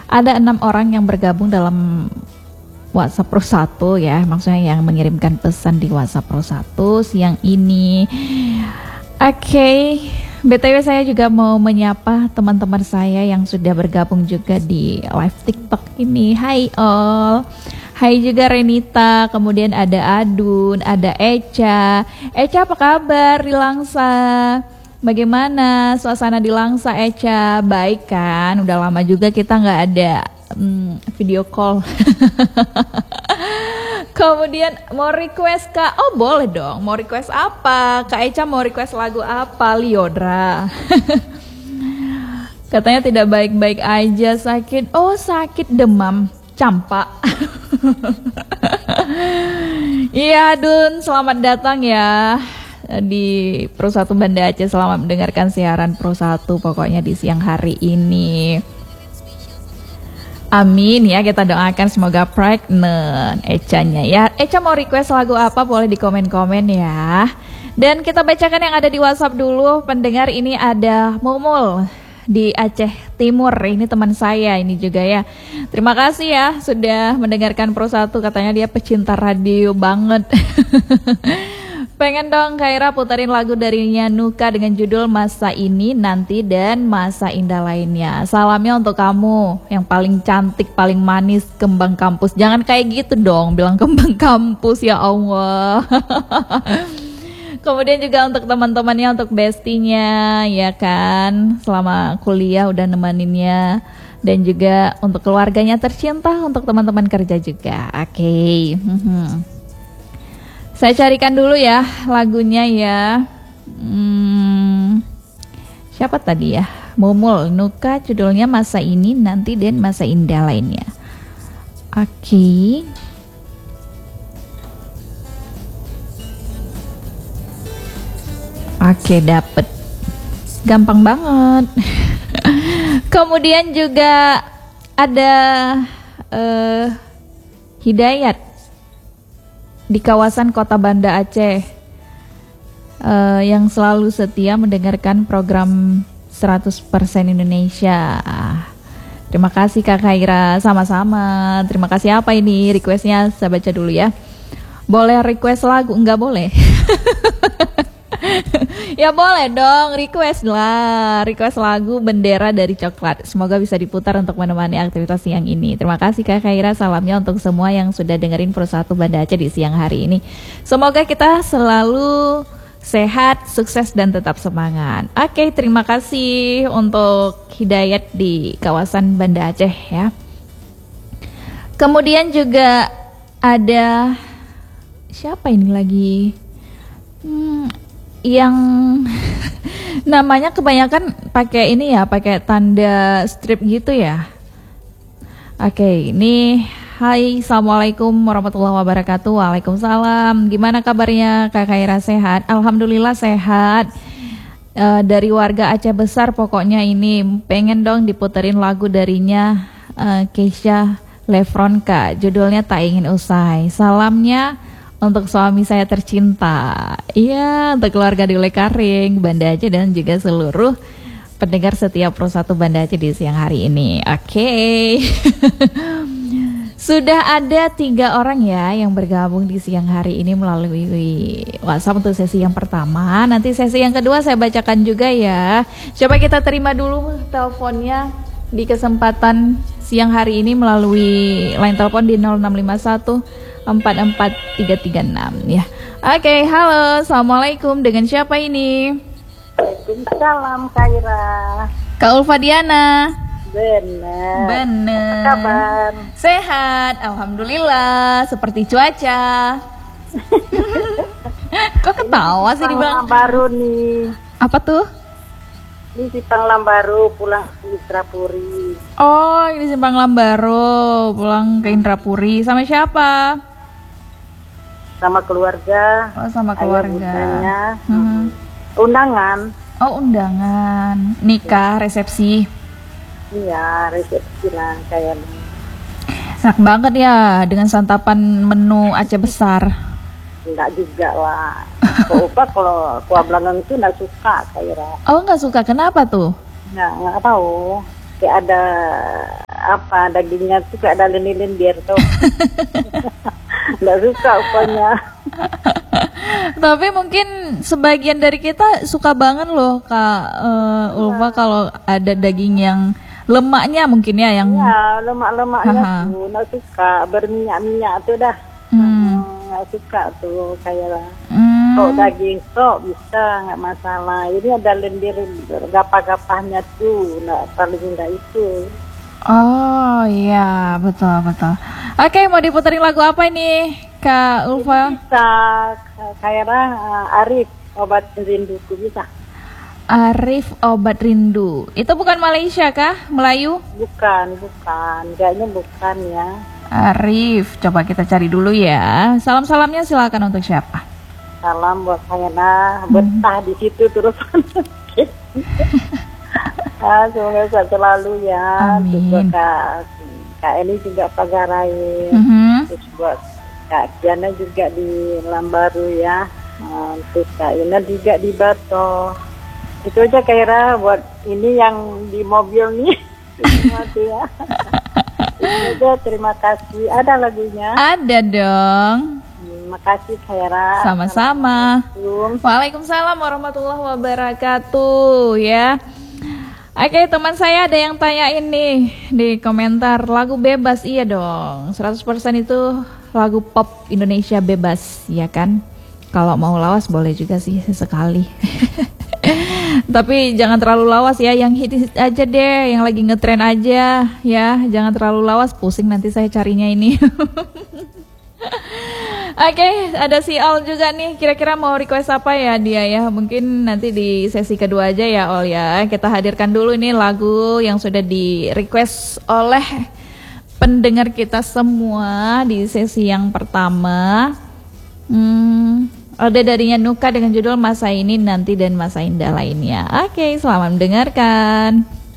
Ada 6 orang yang bergabung dalam WhatsApp Pro 1 ya, maksudnya yang mengirimkan pesan di WhatsApp Pro 1 siang ini. Oke, BTW saya juga mau menyapa teman-teman saya yang sudah bergabung juga di live TikTok ini. Hai all. Hai juga Renita, kemudian ada Adun, ada Echa. Echa apa kabar di Langsa? Bagaimana suasana di Langsa Echa? Baik kan? Udah lama juga kita nggak ada video call. Kemudian mau request Kak? Oh boleh dong, mau request apa? Kak Echa mau request lagu apa? Liodra. Katanya tidak baik-baik aja, sakit. Oh sakit demam. Campak. Iya Dun, selamat datang ya di Pro 1 Banda Aceh. Selamat mendengarkan siaran Pro 1 pokoknya di siang hari ini. Amin ya, kita doakan semoga pregnant Echanya ya. Echa mau request lagu apa boleh di komen-komen ya. Dan kita bacakan yang ada di WhatsApp dulu. Pendengar ini ada Mumul di Aceh Timur, ini teman saya ini juga ya. Terima kasih ya sudah mendengarkan Pro 1, katanya dia pecinta radio banget. Pengen dong Khaira putarin lagu darinya Nuka dengan judul Masa Ini, Nanti, dan Masa Indah Lainnya. Salamnya untuk kamu yang paling cantik, paling manis, kembang kampus. Jangan kayak gitu dong, bilang kembang kampus ya Allah. Kemudian juga untuk teman-temannya, untuk bestinya ya kan, selama kuliah udah nemeninnya. Dan juga untuk keluarganya tercinta, untuk teman-teman kerja juga. Oke. Saya carikan dulu ya lagunya ya. Siapa tadi ya? Mumul, Nuka, judulnya Masa Ini, Nanti, dan Masa Indah Lainnya. Oke. Oke, dapet. Gampang banget. Kemudian juga ada Hidayat di kawasan Kota Banda Aceh, yang selalu setia mendengarkan program 100% Indonesia. Terima kasih Kak Khaira, sama-sama. Terima kasih. Apa ini requestnya? Saya baca dulu ya. Boleh request lagu? Enggak boleh. Ya boleh dong, request lah. Request lagu Bendera dari Coklat. Semoga bisa diputar untuk menemani aktivitas siang ini. Terima kasih Kak Khaira. Salamnya untuk semua yang sudah dengerin Pro 1 Banda Aceh di siang hari ini. Semoga kita selalu sehat, sukses, dan tetap semangat. Oke, terima kasih untuk Hidayat di kawasan Banda Aceh ya. Kemudian juga ada siapa ini lagi? Yang namanya kebanyakan pakai ini ya, pakai tanda strip gitu ya. Oke, ini hai, assalamualaikum warahmatullahi wabarakatuh. Waalaikumsalam. Gimana kabarnya Kak Khaira, sehat? Alhamdulillah sehat. Dari warga Aceh Besar pokoknya ini pengen dong diputerin lagu darinya Keisha Lefronka, judulnya Tak Ingin Usai. Salamnya untuk suami saya tercinta, iya, untuk keluarga di Lekaring, Banda Aceh, dan juga seluruh pendengar setiap Pro 1 Banda Aceh di siang hari ini. Oke. Sudah ada 3 orang ya yang bergabung di siang hari ini melalui WhatsApp untuk sesi yang pertama. Nanti sesi yang kedua saya bacakan juga ya. Coba kita terima dulu teleponnya di kesempatan siang hari ini melalui line telepon di 0651 44336 ya. Oke, halo, assalamualaikum. Dengan siapa ini? Waalaikumsalam Khaira. Kak Ulfa Diana. Bener. Bener. Apa kabar? Sehat, alhamdulillah. Seperti cuaca. Kok ketawa sih dibilang? Baru nih. Apa tuh? Ini Simpang Lambaro pulang ke Indrapuri. Oh, ini Simpang Lambaro pulang ke Indrapuri. Sama siapa? Sama keluarga. Oh, sama keluarga. Undangan. Oh, undangan. Nikah, resepsi. Iya, resepsi lah kayaknya. Enak banget ya dengan santapan menu Aceh Besar. Enggak juga lah. Kalau kuah belangong itu enggak suka Khaira. Oh, nggak suka. Kenapa tuh? Enggak tahu. Kayak apa dagingnya tuh gak ada lendir tuh. Nggak suka pokoknya. Tapi mungkin sebagian dari kita suka banget loh Kak Ulfa kalau ada daging yang lemaknya mungkin ya yang Ya, lemak-lemaknya tuh nggak suka, berminyak-minyak tuh dah. Nggak suka tuh kayak lah. Kalau daging sok bisa nggak masalah. Ini ada lendir gapah-gapahnya tuh, nggak itu. Oh iya betul. Oke, mau diputerin lagu apa ini Kak Ulfa? Bisa kayak Arif obat rinduku bisa. Arif obat rindu. Itu bukan Malaysia kah? Melayu? Bukan. Kayaknya bukan ya. Arif, coba kita cari dulu ya. Salam-salamnya silakan untuk siapa? Salam buat Hayana, betah di situ terus. Semoga sehat selalu ya. Amin. Terus buat Kak Eni juga Pagarain. Terus buat Kak Kiana juga di Lambaru ya. Terus Kak Ina juga di Bato. Itu aja Kaira buat ini yang di mobil nih. Semua tuh ya. Itu aja, terima kasih. Ada lagunya? Ada dong. Makasih Kaira. Sama-sama. Waalaikumsalam warahmatullahi wabarakatuh ya. Oke, teman saya ada yang tanyain nih di komentar, lagu bebas, iya dong, 100% itu lagu pop Indonesia bebas, ya kan? Kalau mau lawas boleh juga sih sesekali. Tapi jangan terlalu lawas ya, yang hit aja deh, yang lagi ngetren aja ya, jangan terlalu lawas, pusing nanti saya carinya ini. Oke, ada si Al juga nih. Kira-kira mau request apa ya dia ya? Mungkin nanti di sesi kedua aja ya Al ya. Kita hadirkan dulu ini lagu yang sudah di request oleh pendengar kita semua di sesi yang pertama. Ada darinya Nuka dengan judul Masa Ini Nanti dan Masa Indah Lainnya. Oke, selamat mendengarkan.